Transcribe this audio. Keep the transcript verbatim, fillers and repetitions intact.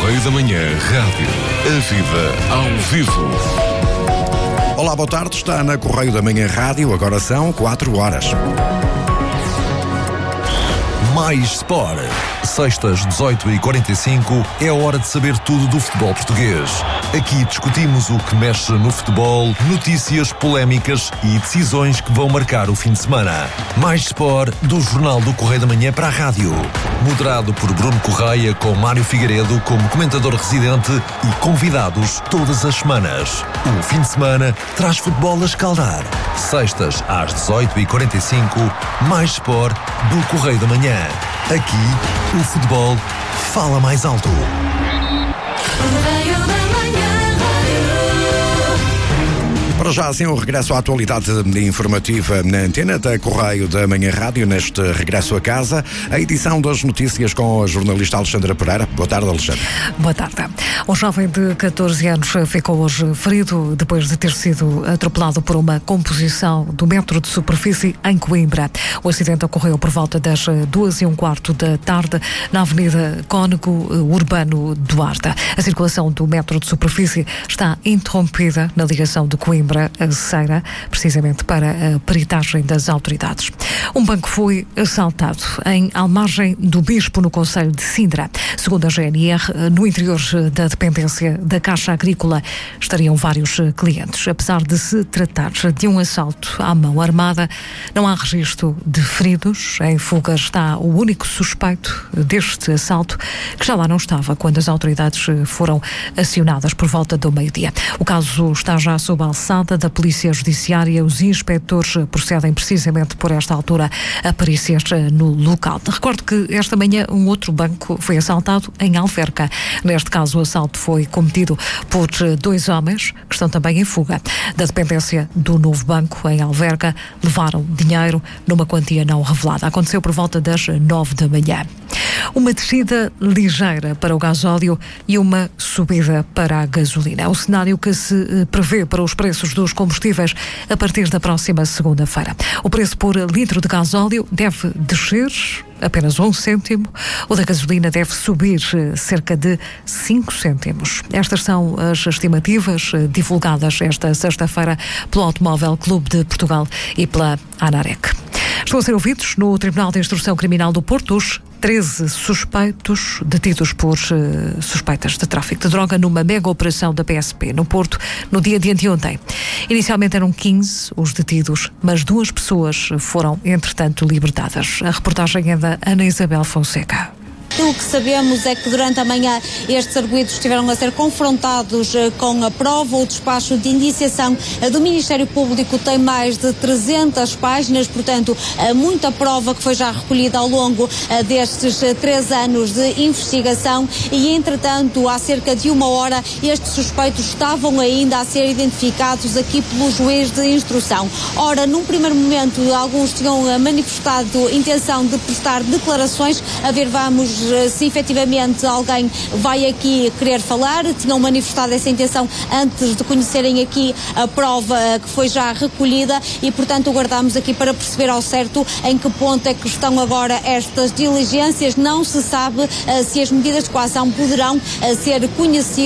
Correio da Manhã Rádio. A vida ao vivo. Olá, boa tarde. Está na Correio da Manhã Rádio. Agora são quatro horas. Mais Sport. Sextas, dezoito e quarenta e cinco, é a hora de saber tudo do futebol português. Aqui discutimos o que mexe no futebol, notícias, polémicas e decisões que vão marcar o fim de semana. Mais Sport, do Jornal do Correio da Manhã para a rádio. Moderado por Bruno Correia, com Mário Figueiredo como comentador residente e convidados todas as semanas. O fim de semana traz futebol a escaldar. Sextas, às dezoito e quarenta e cinco, Mais Sport, do Correio da Manhã. Aqui, o futebol fala mais alto. Para já, assim, o regresso à atualidade informativa na antena da Correio da Manhã Rádio, neste regresso a casa, a edição das notícias com a jornalista Alexandra Pereira. Boa tarde, Alexandra. Boa tarde. Um jovem de catorze anos ficou hoje ferido depois de ter sido atropelado por uma composição do metro de superfície em Coimbra. O acidente ocorreu por volta das duas e um quarto da tarde na Avenida Cónego Urbano Duarte. A circulação do metro de superfície está interrompida na ligação de Coimbra a Ceira, precisamente para a peritagem das autoridades. Um banco foi assaltado em Almagem do Bispo, no concelho de Sindra. Segundo a G N R, no interior da dependência da Caixa Agrícola estariam vários clientes. Apesar de se tratar de um assalto à mão armada, não há registro de feridos. Em fuga está o único suspeito deste assalto, que já lá não estava quando as autoridades foram acionadas por volta do meio-dia. O caso está já sob a alçada da Polícia Judiciária. Os inspectores procedem precisamente por esta altura a perícias no local. Recordo que esta manhã um outro banco foi assaltado em Alverca. Neste caso, o assalto foi cometido por dois homens que estão também em fuga. Da dependência do novo banco em Alverca, levaram dinheiro numa quantia não revelada. Aconteceu por volta das nove da manhã. Uma descida ligeira para o gasóleo e uma subida para a gasolina. É o cenário que se prevê para os preços dos combustíveis a partir da próxima segunda-feira. O preço por litro de gasóleo deve descer apenas um cêntimo. O da gasolina deve subir cerca de cinco cêntimos. Estas são as estimativas divulgadas esta sexta-feira pelo Automóvel Clube de Portugal e pela ANAREC. Estão a ser ouvidos no Tribunal de Instrução Criminal do Porto os treze suspeitos detidos por uh, suspeitas de tráfico de droga numa mega operação da P S P no Porto no dia de anteontem. Inicialmente eram quinze os detidos, mas duas pessoas foram, entretanto, libertadas. A reportagem é da Ana Isabel Fonseca. O que sabemos é que durante a manhã estes arguidos estiveram a ser confrontados com a prova. O despacho de indiciação do Ministério Público tem mais de trezentas páginas, portanto, muita prova que foi já recolhida ao longo destes três anos de investigação e, entretanto, há cerca de uma hora, estes suspeitos estavam ainda a ser identificados aqui pelo juiz de instrução. Ora, num primeiro momento, alguns tinham manifestado intenção de prestar declarações. A ver, vamos se efetivamente alguém vai aqui querer falar. Tinham manifestado essa intenção antes de conhecerem aqui a prova que foi já recolhida e, portanto, aguardamos aqui para perceber ao certo em que ponto é que estão agora estas diligências. Não se sabe uh, se as medidas de coação poderão uh, ser conhecidas